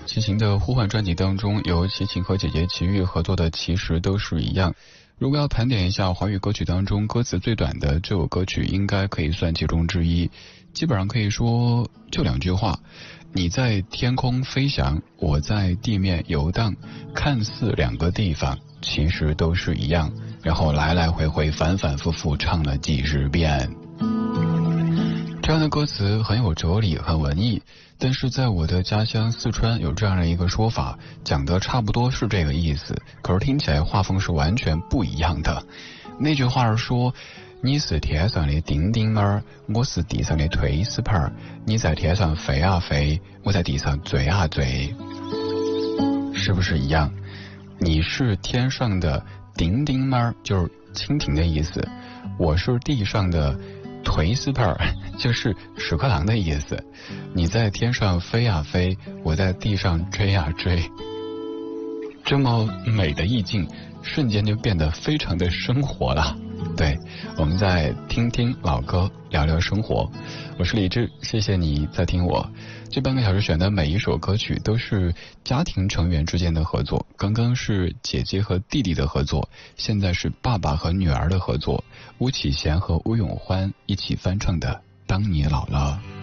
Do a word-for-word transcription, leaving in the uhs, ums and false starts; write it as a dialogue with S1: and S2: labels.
S1: 齐秦的呼唤专辑当中，由齐秦和姐姐齐豫合作的其实都是一样。如果要盘点一下华语歌曲当中歌词最短的这首歌曲，应该可以算其中之一。基本上可以说就两句话，你在天空飞翔，我在地面游荡，看似两个地方，其实都是一样，然后来来回回反反复复唱了几十遍。这样的歌词很有哲理，很文艺，但是在我的家乡四川有这样的一个说法，讲的差不多是这个意思，可是听起来画风是完全不一样的。那句话是说，你是天上的丁丁儿，我是地上的推斯盘儿，你在天上飞啊飞，我在地上追啊追，是不是一样？你是天上的丁丁儿，就是蜻蜓的意思，我是地上的推斯盘儿，就是屎壳郎的意思。你在天上飞啊飞，我在地上追啊追。这么美的意境瞬间就变得非常的生活了。对，我们再听听老歌，聊聊生活。我是李志，谢谢你在听我。这半个小时选的每一首歌曲都是家庭成员之间的合作，刚刚是姐姐和弟弟的合作，现在是爸爸和女儿的合作。巫启贤和吴永欢一起翻唱的《当你老了》。